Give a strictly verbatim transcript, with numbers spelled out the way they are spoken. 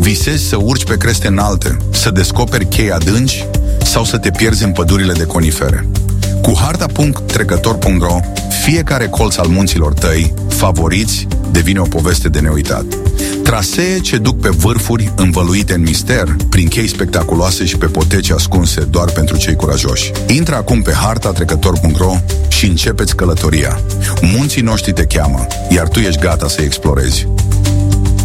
Visezi să urci pe creste înalte, să descoperi chei adânci sau să te pierzi în pădurile de conifere. Cu harta punct trecător punct ro, fiecare colț al munților tăi, favoriți, devine o poveste de neuitat. Trasee ce duc pe vârfuri învăluite în mister, prin chei spectaculoase și pe poteci ascunse doar pentru cei curajoși. Intră acum pe harta trecător punct ro și începeți călătoria. Munții noștri te cheamă, iar tu ești gata să explorezi.